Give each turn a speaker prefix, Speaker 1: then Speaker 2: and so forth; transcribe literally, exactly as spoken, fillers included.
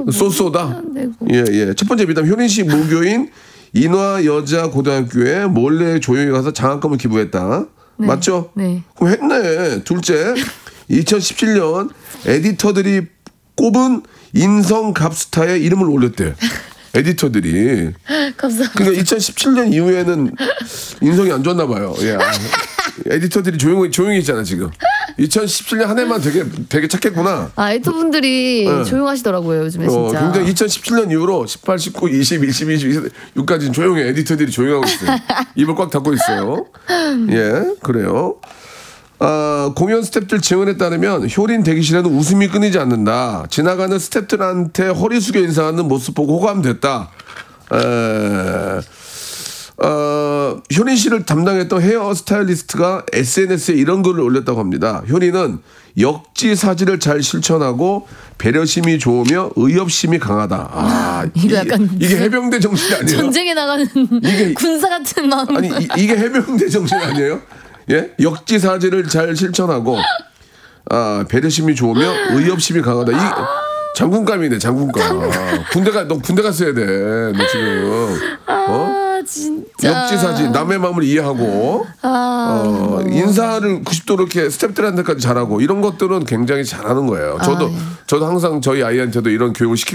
Speaker 1: 쏘쏘다. 예, 예. 첫 번째 미담. 효린 씨 무교인 인화 여자 고등학교에 몰래 조용히 가서 장학금을 기부했다.
Speaker 2: 네.
Speaker 1: 맞죠?
Speaker 2: 네.
Speaker 1: 그럼 했네. 둘째. 이천십칠 년 에디터들이 꼽은 인성 갑스타의 이름을 올렸대. 에디터들이.
Speaker 2: 감사합니다.
Speaker 1: 그러니까 이천십칠 년 이후에는 인성이 안 좋았나 봐요. 예. 에디터들이 조용히 조용히 있잖아 지금. 이천십칠 년 한 해만 되게 되게 착했구나.
Speaker 2: 아, 에디터분들이
Speaker 1: 네.
Speaker 2: 조용하시더라고요 요즘에
Speaker 1: 어,
Speaker 2: 진짜.
Speaker 1: 굉장히 이천십칠 년 이후로 십팔, 십구, 이십, 이십, 이십육까지는 조용해. 에디터들이 조용하고 있어요. 입을 꽉 닫고 있어요. 예, 그래요. 아, 공연 스태프들 증언에 따르면 효린 대기실에는 웃음이 끊이지 않는다. 지나가는 스태프들한테 허리 숙여 인사하는 모습 보고 호감됐다. 에, 어, 효린 씨를 담당했던 헤어 스타일리스트가 에스엔에스에 이런 글을 올렸다고 합니다. 효린은 역지사지를 잘 실천하고 배려심이 좋으며 의협심이 강하다. 아,
Speaker 2: 이거 약간
Speaker 1: 이게, 이게 해병대 정신 아니에요?
Speaker 2: 전쟁에 나가는
Speaker 1: 이게-
Speaker 2: 군사 같은 마음.
Speaker 1: 아니 이, 이게 해병대 정신 아니에요? 예? 역지사지를 잘 실천하고 아, 배려심이 좋으며 의협심이 강하다. 이 장군감이네, 장군감. 아, 군대가 너 군대 갔어야 돼. 너 지금 어?
Speaker 2: 아, 진짜.
Speaker 1: 역지사지 남의 마음을 이해하고
Speaker 2: 아,
Speaker 1: 어, 인사를 구십 도로 이렇게 스태프들한테까지 잘하고 이런 것들은 굉장히 잘하는 거예요. 저도
Speaker 2: 아, 예.
Speaker 1: 저도 항상 저희 아이한테도 이런 교육을 시키.